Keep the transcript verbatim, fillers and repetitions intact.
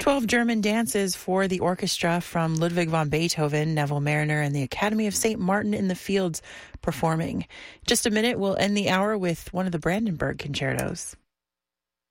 twelve German dances for the orchestra from Ludwig van Beethoven, Neville Mariner, and the Academy of Saint Martin in the Fields performing. Just a minute, we'll end the hour with one of the Brandenburg concertos.